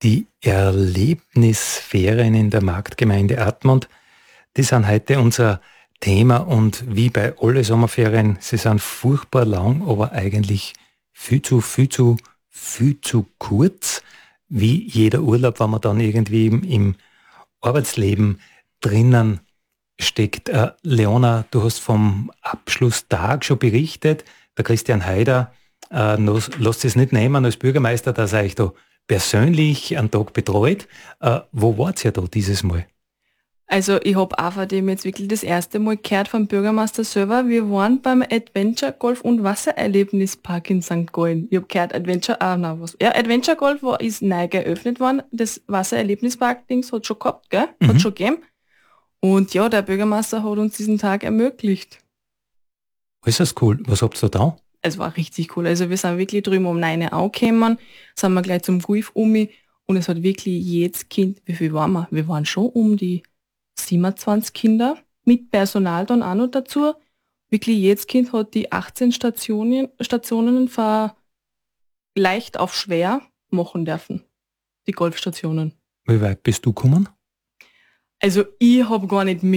Die Erlebnisferien in der Marktgemeinde Admont, die sind heute unser Thema und wie bei alle Sommerferien, sie sind furchtbar lang, aber eigentlich viel zu kurz, wie jeder Urlaub, wenn man dann irgendwie im Arbeitsleben drinnen steckt. Leona, du hast vom Abschlusstag schon berichtet. Der Christian Haider lasst es nicht nehmen als Bürgermeister, dass er euch da persönlich einen Tag betreut. Wo wart ihr da dieses Mal? Also ich habe auch von dem jetzt wirklich das erste Mal gehört vom Bürgermeister selber. Wir waren beim Adventure Golf und Wassererlebnispark in St. Gallen. Ich habe gehört, Adventure Golf ist neu geöffnet worden. Das Wassererlebnispark-Dings hat schon gehabt, gell? Hat Mhm. schon gegeben. Und ja, der Bürgermeister hat uns diesen Tag ermöglicht. Ist das cool? Was habt ihr da? Es war richtig cool. Also wir sind wirklich drüben um 9 Uhr angekommen, sind wir gleich zum Golf und es hat wirklich jedes Kind, wie viel waren wir? Wir waren schon um die 27 Kinder, mit Personal dann auch noch dazu. Wirklich jedes Kind hat die 18 Stationen von leicht auf schwer machen dürfen, die Golfstationen. Wie weit bist du gekommen? Also ich habe gar nicht